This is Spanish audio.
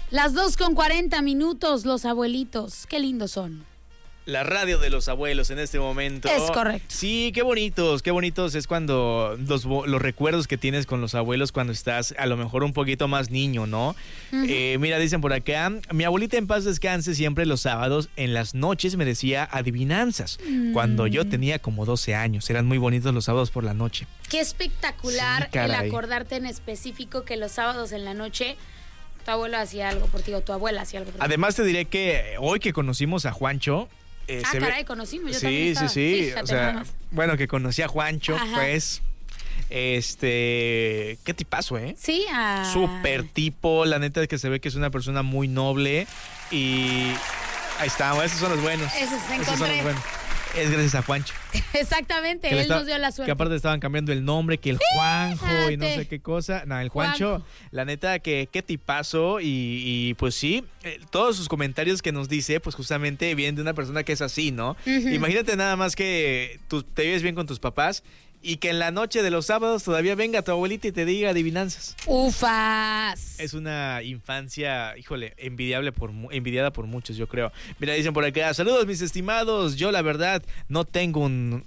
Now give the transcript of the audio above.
Las 2:40, los abuelitos, qué lindos son. La radio de los abuelos en este momento. Es correcto. Sí, qué bonitos es cuando los recuerdos que tienes con los abuelos cuando estás a lo mejor un poquito más niño, ¿no? Uh-huh. Mira, dicen por acá, mi abuelita en paz descanse siempre los sábados en las noches me decía adivinanzas. Cuando yo tenía como 12 años, eran muy bonitos los sábados por la noche. Qué espectacular Sí, el caray. acordarte en específico que los sábados en la noche tu abuelo hacía algo por ti o tu abuela hacía algo por ti. Además te diré que hoy que conocimos a Juancho, caray, conocimos, yo sí, también estaba. sí, Fíjate, o sea, nada más. bueno, que conocí a Juancho, Ajá. pues, qué tipazo, Sí, Súper tipo, la neta es que se ve que es una persona muy noble y ahí estamos, esos son los buenos. Esos son encontré. los buenos. Es gracias a Juancho. Exactamente, Que él nos dio la suerte. Que aparte estaban cambiando el nombre, que el Juanjo y no Fíjate. sé qué cosa. No, el Juancho, Juanjo. la neta que qué tipazo y pues sí, todos sus comentarios que nos dice, pues justamente vienen de una persona que es así, ¿no? Ujú. Imagínate nada más que tú te vives bien con tus papás y que en la noche de los sábados todavía venga tu abuelita y te diga adivinanzas. Ufas. Es una infancia, híjole, envidiada por muchos, yo creo. Mira, dicen por acá, saludos mis estimados, yo la verdad no tengo un